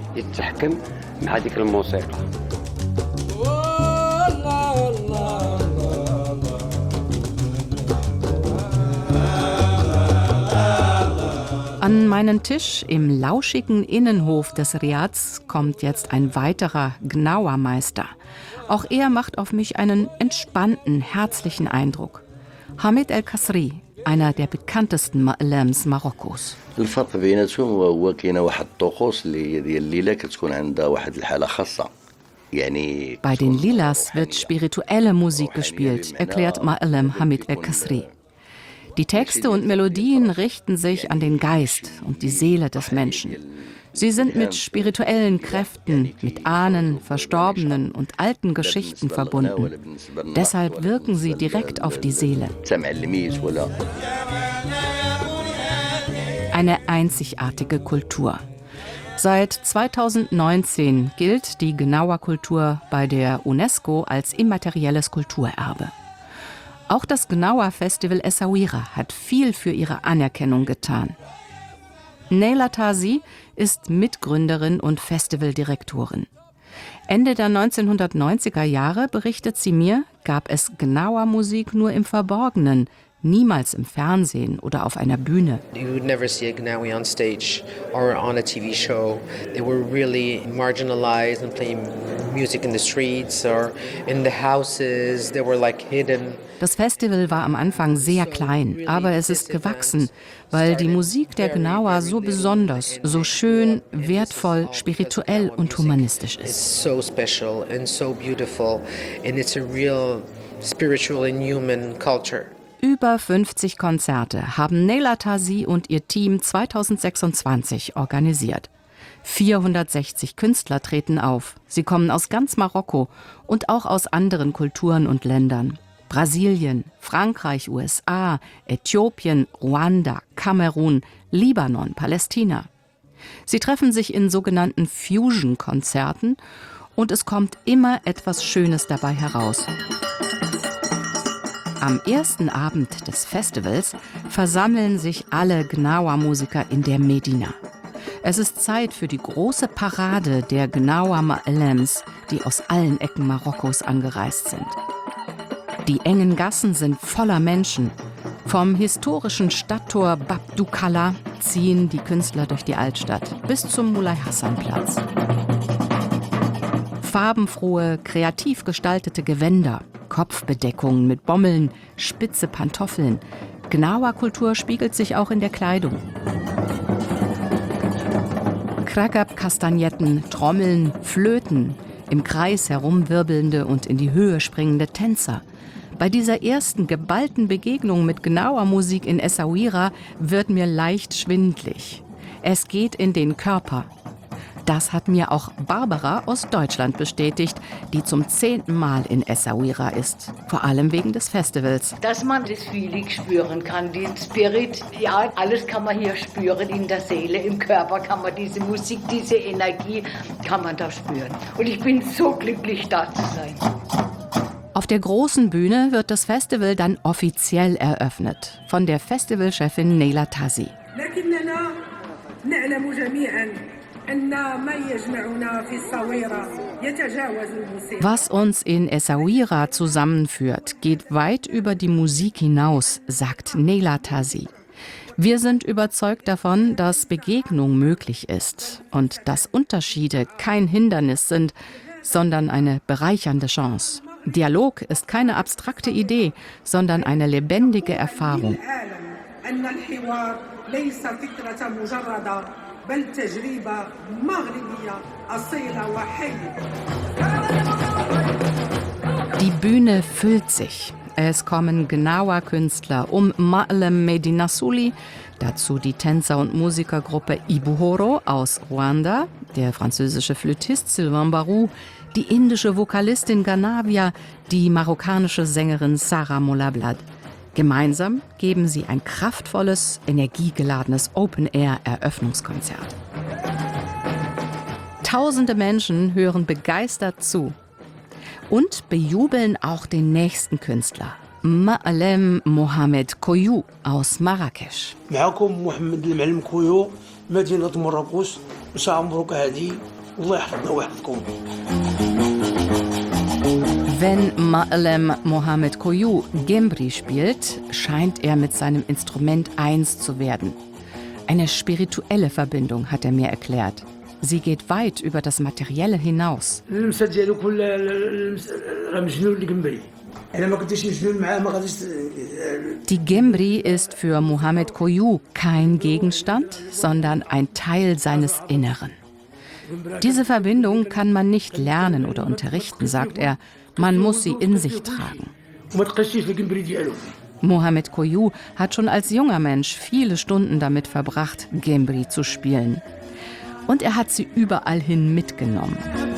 يتحكم مع هذيك الموسيقى. An meinen Tisch im lauschigen Innenhof des Riads kommt jetzt ein weiterer Gnawa-Meister. Auch er macht auf mich einen entspannten, herzlichen Eindruck. Hamid El-Kasri, einer der bekanntesten Ma'alems Marokkos. الفرق بيناتهم هو كاينه واحد الطقوس اللي ديال الليله كتكون عندها واحد الحاله خاصه. Bei den Lilas wird spirituelle Musik gespielt, erklärt Ma'alem Hamid El-Kasri. Die Texte und Melodien richten sich an den Geist und die Seele des Menschen. Sie sind mit spirituellen Kräften, mit Ahnen, verstorbenen und alten Geschichten verbunden. Deshalb wirken sie direkt auf die Seele. Eine einzigartige Kultur. Seit 2019 gilt die Gnawa-Kultur bei der UNESCO als immaterielles Kulturerbe. Auch das Gnawa-Festival Essaouira hat viel für ihre Anerkennung getan. Neila Tazi ist Mitgründerin und Festivaldirektorin. Ende der 1990er Jahre, berichtet sie mir, gab es Gnawa-Musik nur im Verborgenen, niemals im Fernsehen oder auf einer Bühne. You would never see a Gnawi on stage or on a TV show. They were really marginalized and playing music in the streets or in the houses. They were like hidden. Das Festival war am Anfang sehr klein, aber es ist gewachsen, weil die Musik der Gnawa so besonders, so schön, wertvoll, spirituell und humanistisch ist. It's so special and so beautiful and it's a real spiritual and human culture. Über 50 Konzerte haben Neila Tazi und ihr Team 2026 organisiert. 460 Künstler treten auf. Sie kommen aus ganz Marokko und auch aus anderen Kulturen und Ländern. Brasilien, Frankreich, USA, Äthiopien, Ruanda, Kamerun, Libanon, Palästina. Sie treffen sich in sogenannten Fusion-Konzerten und es kommt immer etwas Schönes dabei heraus. Am ersten Abend des Festivals versammeln sich alle Gnawa-Musiker in der Medina. Es ist Zeit für die große Parade der Gnawa Ma'alems, die aus allen Ecken Marokkos angereist sind. Die engen Gassen sind voller Menschen. Vom historischen Stadttor Bab Doukala ziehen die Künstler durch die Altstadt bis zum Mulay-Hassan-Platz. Farbenfrohe, kreativ gestaltete Gewänder, Kopfbedeckungen mit Bommeln, spitze Pantoffeln. Gnawa-Kultur spiegelt sich auch in der Kleidung. Kragab-Kastagnetten, Trommeln, Flöten, im Kreis herumwirbelnde und in die Höhe springende Tänzer. Bei dieser ersten geballten Begegnung mit Gnawa-Musik in Essaouira wird mir leicht schwindlig. Es geht in den Körper. Das hat mir auch Barbara aus Deutschland bestätigt, die zum 10. Mal in Essaouira ist. Vor allem wegen des Festivals. Dass man das Feeling spüren kann, den Spirit, ja, alles kann man hier spüren, in der Seele, im Körper kann man diese Musik, diese Energie, kann man da spüren. Und ich bin so glücklich, da zu sein. Auf der großen Bühne wird das Festival dann offiziell eröffnet. Von der Festivalchefin Neila Tazi. Was uns in Essaouira zusammenführt, geht weit über die Musik hinaus, sagt Neila Tazi. Wir sind überzeugt davon, dass Begegnung möglich ist und dass Unterschiede kein Hindernis sind, sondern eine bereichernde Chance. Dialog ist keine abstrakte Idee, sondern eine lebendige Erfahrung. Die Bühne füllt sich. Es kommen Gnawa-Künstler um Ma'alem Medina Souli, dazu die Tänzer- und Musikergruppe Ibuhoro aus Ruanda, der französische Flötist Sylvain Barou, die indische Vokalistin Ganavia, die marokkanische Sängerin Sarah Molablad. Gemeinsam geben sie ein kraftvolles, energiegeladenes Open-Air-Eröffnungskonzert. Tausende Menschen hören begeistert zu und bejubeln auch den nächsten Künstler, Ma'alem Mohamed Koyou aus Marrakesch. معكم محمد المعلم كويو مدينة مراكش. مساء مبروك هادي Wenn Ma'lem Mohamed Koyou Gembri spielt, scheint er mit seinem Instrument eins zu werden. Eine spirituelle Verbindung, hat er mir erklärt. Sie geht weit über das Materielle hinaus. Die Gembri ist für Mohamed Koyou kein Gegenstand, sondern ein Teil seines Inneren. Diese Verbindung kann man nicht lernen oder unterrichten, sagt er. Man muss sie in sich tragen. Mohamed Koyou hat schon als junger Mensch viele Stunden damit verbracht, Gembri zu spielen. Und er hat sie überall hin mitgenommen.